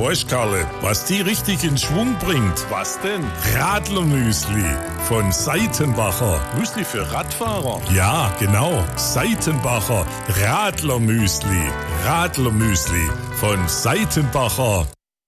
Weißt Karle, was die richtig in Schwung bringt? Was denn? Radlermüsli von Seitenbacher. Müsli für Radfahrer? Ja, genau. Seitenbacher Radlermüsli. Radlermüsli von Seitenbacher.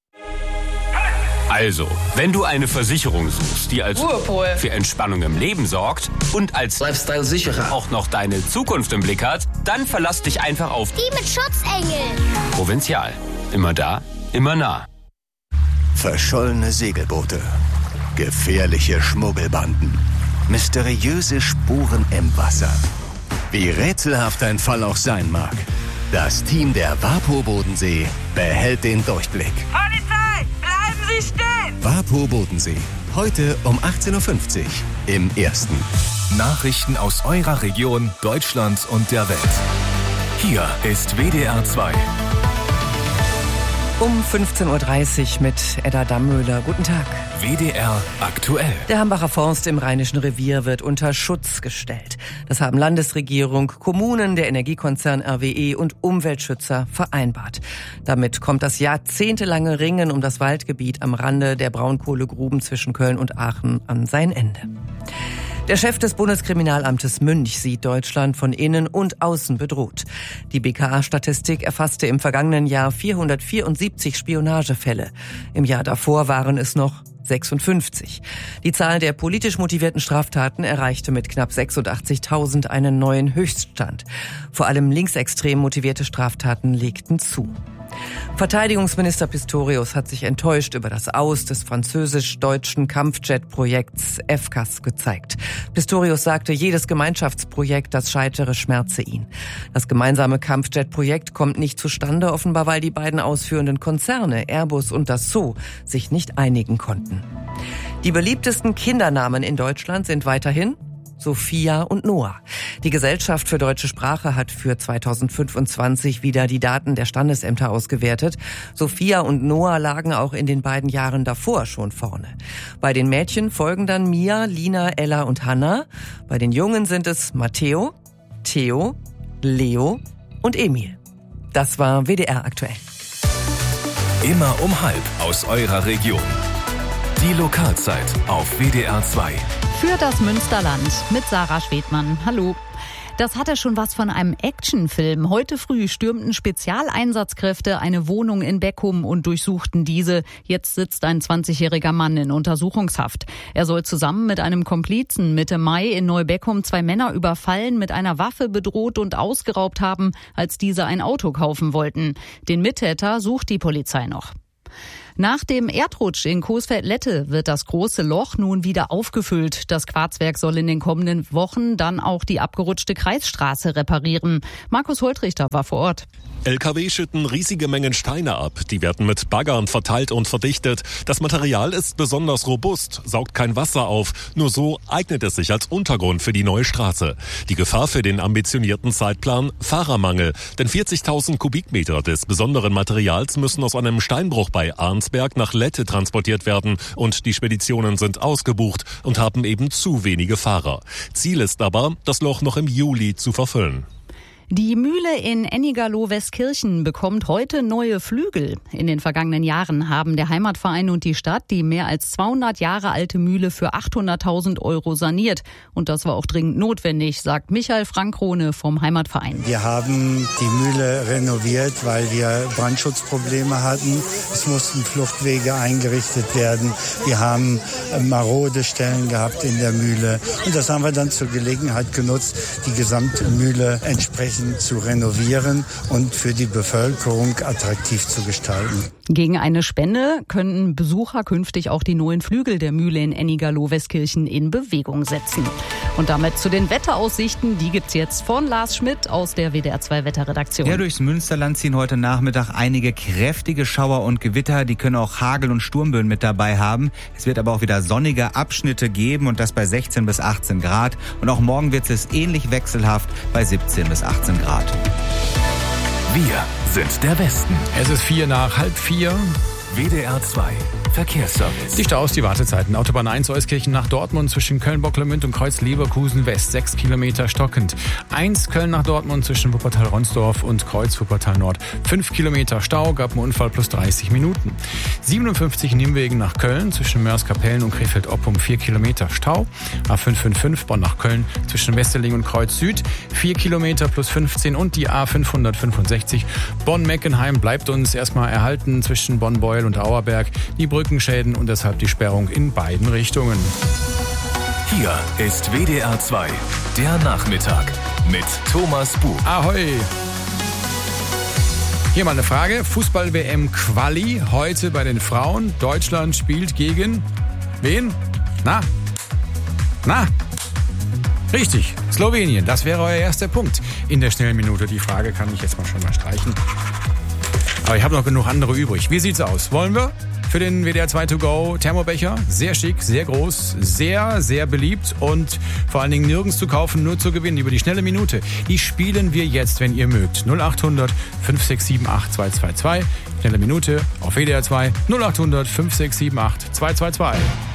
Also, wenn du eine Versicherung suchst, die als Ruhepol für Entspannung im Leben sorgt und als Lifestyle-Sicherer auch noch deine Zukunft im Blick hat, dann verlass dich einfach auf Die mit Schutzengel. Provinzial. Immer da, immer nah. Verschollene Segelboote, gefährliche Schmuggelbanden, mysteriöse Spuren im Wasser. Wie rätselhaft ein Fall auch sein mag, das Team der WaPo Bodensee behält den Durchblick. Polizei, bleiben Sie stehen! WaPo Bodensee, heute um 18.50 Uhr im Ersten. Nachrichten aus eurer Region, Deutschland und der Welt. Hier ist WDR 2. Um 15.30 Uhr mit Edda Dammöhler. Guten Tag. WDR aktuell. Der Hambacher Forst im Rheinischen Revier wird unter Schutz gestellt. Das haben Landesregierung, Kommunen, der Energiekonzern RWE und Umweltschützer vereinbart. Damit kommt das jahrzehntelange Ringen um das Waldgebiet am Rande der Braunkohlegruben zwischen Köln und Aachen an sein Ende. Der Chef des Bundeskriminalamtes Münch sieht Deutschland von innen und außen bedroht. Die BKA-Statistik erfasste im vergangenen Jahr 474 Spionagefälle. Im Jahr davor waren es noch 56. Die Zahl der politisch motivierten Straftaten erreichte mit knapp 86.000 einen neuen Höchststand. Vor allem linksextrem motivierte Straftaten legten zu. Verteidigungsminister Pistorius hat sich enttäuscht über das Aus des französisch-deutschen Kampfjet-Projekts FCAS gezeigt. Pistorius sagte, jedes Gemeinschaftsprojekt, das scheitere, schmerze ihn. Das gemeinsame Kampfjet-Projekt kommt nicht zustande, offenbar weil die beiden ausführenden Konzerne, Airbus und Dassault, sich nicht einigen konnten. Die beliebtesten Kindernamen in Deutschland sind weiterhin Sophia und Noah. Die Gesellschaft für deutsche Sprache hat für 2025 wieder die Daten der Standesämter ausgewertet. Sophia und Noah lagen auch in den beiden Jahren davor schon vorne. Bei den Mädchen folgen dann Mia, Lina, Ella und Hannah. Bei den Jungen sind es Matteo, Theo, Leo und Emil. Das war WDR aktuell. Immer um 12:30 aus eurer Region. Die Lokalzeit auf WDR 2. Für das Münsterland mit Sarah Schwedmann. Hallo. Das hatte schon was von einem Actionfilm. Heute früh stürmten Spezialeinsatzkräfte eine Wohnung in Beckum und durchsuchten diese. Jetzt sitzt ein 20-jähriger Mann in Untersuchungshaft. Er soll zusammen mit einem Komplizen Mitte Mai in Neubeckum 2 Männer überfallen, mit einer Waffe bedroht und ausgeraubt haben, als diese ein Auto kaufen wollten. Den Mittäter sucht die Polizei noch. Nach dem Erdrutsch in Coesfeld-Lette wird das große Loch nun wieder aufgefüllt. Das Quarzwerk soll in den kommenden Wochen dann auch die abgerutschte Kreisstraße reparieren. Markus Holtrichter war vor Ort. LKW schütten riesige Mengen Steine ab. Die werden mit Baggern verteilt und verdichtet. Das Material ist besonders robust, saugt kein Wasser auf. Nur so eignet es sich als Untergrund für die neue Straße. Die Gefahr für den ambitionierten Zeitplan? Fahrermangel. Denn 40.000 Kubikmeter des besonderen Materials müssen aus einem Steinbruch bei Arnsberg nach Lette transportiert werden. Und die Speditionen sind ausgebucht und haben eben zu wenige Fahrer. Ziel ist aber, das Loch noch im Juli zu verfüllen. Die Mühle in Ennigerloh-Westkirchen bekommt heute neue Flügel. In den vergangenen Jahren haben der Heimatverein und die Stadt die mehr als 200 Jahre alte Mühle für 800.000 € saniert. Und das war auch dringend notwendig, sagt Michael Frankrone vom Heimatverein. Wir haben die Mühle renoviert, weil wir Brandschutzprobleme hatten. Es mussten Fluchtwege eingerichtet werden. Wir haben marode Stellen gehabt in der Mühle. Und das haben wir dann zur Gelegenheit genutzt, die gesamte Mühle entsprechend zu renovieren und für die Bevölkerung attraktiv zu gestalten. Gegen eine Spende können Besucher künftig auch die neuen Flügel der Mühle in Ennigerloh-Westkirchen in Bewegung setzen. Und damit zu den Wetteraussichten, die gibt's jetzt von Lars Schmidt aus der WDR 2 Wetterredaktion. Ja, durchs Münsterland ziehen heute Nachmittag einige kräftige Schauer und Gewitter. Die können auch Hagel- und Sturmböen mit dabei haben. Es wird aber auch wieder sonnige Abschnitte geben und das bei 16 bis 18 Grad. Und auch morgen wird es ähnlich wechselhaft bei 17 bis 18 Grad. Wir sind der Westen. Es ist 3:04. WDR 2 Verkehrsservice. Die Staus, die Wartezeiten. Autobahn 1 Euskirchen nach Dortmund zwischen Köln-Bocklemünd und Kreuz-Leverkusen West 6 Kilometer stockend. 1 Köln nach Dortmund zwischen Wuppertal-Ronsdorf und Kreuz-Wuppertal-Nord 5 Kilometer Stau, gab einen Unfall plus 30 Minuten. 57 Nimwegen nach Köln zwischen Mörs-Kapellen und Krefeld-Oppum 4 Kilometer Stau. A555 Bonn nach Köln zwischen Westerling und Kreuz Süd 4 Kilometer plus 15 und die A565 Bonn-Meckenheim bleibt uns erstmal erhalten zwischen Bonn-Beuel und Auerberg. Die Brückenschäden und deshalb die Sperrung in beiden Richtungen. Hier ist WDR 2, der Nachmittag mit Thomas Buch. Ahoi! Hier mal eine Frage. Fußball-WM-Quali heute bei den Frauen. Deutschland spielt gegen wen? Na? Richtig, Slowenien. Das wäre euer erster Punkt in der schnellen Minute. Die Frage kann ich jetzt schon mal streichen. Aber ich habe noch genug andere übrig. Wie sieht's aus? Wollen wir? Für den WDR 2 To Go Thermobecher. Sehr schick, sehr groß, sehr, sehr beliebt und vor allen Dingen nirgends zu kaufen, nur zu gewinnen. Über die schnelle Minute. Die spielen wir jetzt, wenn ihr mögt. 0800 5678 222. Schnelle Minute auf WDR 2 0800 5678 222.